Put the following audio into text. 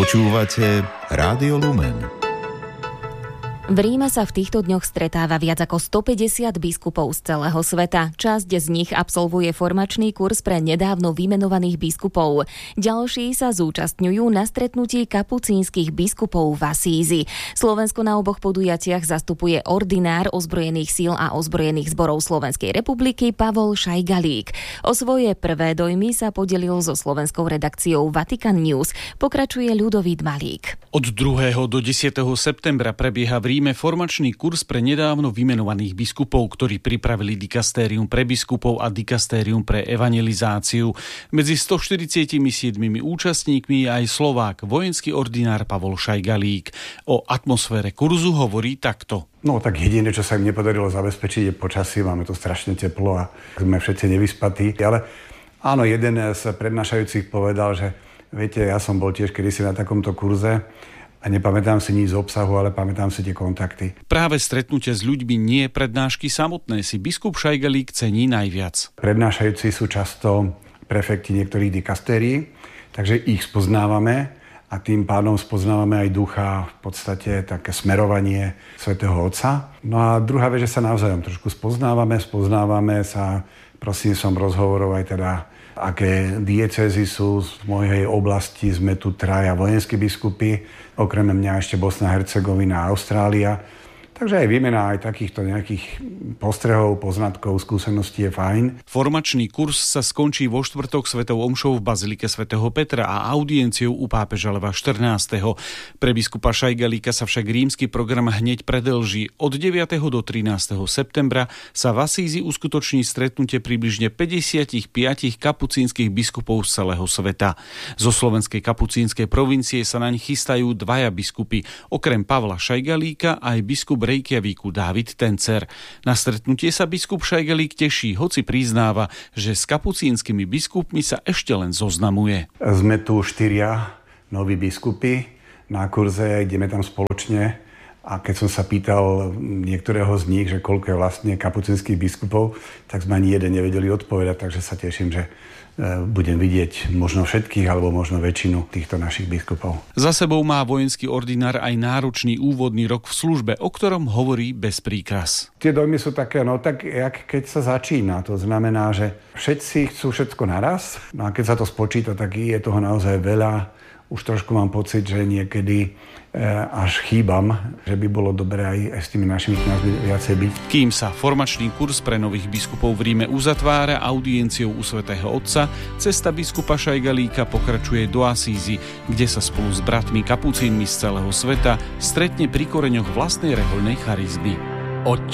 Počúvate Rádio Lumen. V Ríme sa v týchto dňoch stretáva viac ako 150 biskupov z celého sveta. Časť z nich absolvuje formačný kurz pre nedávno vymenovaných biskupov. Ďalší sa zúčastňujú na stretnutí kapucínskych biskupov v Asízi. Slovensko na oboch podujatiach zastupuje ordinár ozbrojených síl a ozbrojených zborov Slovenskej republiky Pavol Šajgalík. O svoje prvé dojmy sa podelil so slovenskou redakciou Vatican News. Pokračuje Ľudovít Malík. Od 2. do 10. septembra prebieha v Ríme formačný kurz pre nedávno vymenovaných biskupov, ktorí pripravili dikastérium pre biskupov a dikastérium pre evangelizáciu. Medzi 147 účastníkmi je aj Slovák, vojenský ordinár Pavol Šajgalík. O atmosfére kurzu hovorí takto. No tak jediné, čo sa im nepodarilo zabezpečiť, je počasie. Máme tu strašne teplo a sme všetci nevyspatí. Ale áno, jeden z prednášajúcich povedal, že viete, ja som bol tiež kedysi na takomto kurze a nepamätám si nič z obsahu, ale pamätám si tie kontakty. Práve stretnutie s ľuďmi, nie prednášky samotné, si biskup Šajgalík cení najviac. Prednášajúci sú často prefekti niektorých dikastérií, takže ich spoznávame a tým pádom spoznávame aj ducha, v podstate také smerovanie svätého Otca. No a druhá vec, že sa navzájom trošku spoznávame sa, prosím som rozhovorov aj teda aké diecézy sú z mojej oblasti. Sme tu traja vojenskí biskupy, okrem mňa ešte Bosna, Hercegovina a Austrália. Takže aj výmena aj takýchto nejakých postrehov, poznatkov, skúseností je fajn. Formačný kurz sa skončí vo štvrtok svetou omšou v bazilike svätého Petra a audienciou u pápeža Leva 14. Pre biskupa Šajgalíka sa však rímsky program hneď predĺží. Od 9. do 13. septembra sa v Asízi uskutoční stretnutie približne 55 kapucínskych biskupov z celého sveta. Zo slovenskej kapucínskej provincie sa naň chystajú dvaja biskupy, okrem Pavla Šajgalíka aj biskup Reykjavíku Dávid Tencer. Na stretnutie sa biskup Šajgalík teší, hoci priznáva, že s kapucínskymi biskupmi sa ešte len zoznamuje. Sme tu 4 noví biskupy na kurze, ideme tam spoločne a keď som sa pýtal niektorého z nich, že koľko je vlastne kapucínskych biskupov, tak sme ani jeden nevedeli odpovedať, takže sa teším, že budem vidieť možno všetkých alebo možno väčšinu týchto našich biskupov. Za sebou má vojenský ordinár aj náročný úvodný rok v službe, o ktorom hovorí bez príkras. Tie dojmy sú také, no tak jak keď sa začína. To znamená, že všetci chcú všetko naraz. No a keď sa to spočíta, tak je toho naozaj veľa. Už trošku mám pocit, že niekedy až chýbam, že by bolo dobré aj s tými našimi kňazmi viacej byť. Kým sa formačný kurz pre nových biskupov v Ríme uzatvára audienciou u svätého Otca, cesta biskupa Šajgalíka pokračuje do Asízy, kde sa spolu s bratmi kapucínmi z celého sveta stretne pri koreňoch vlastnej rehoľnej charizmy.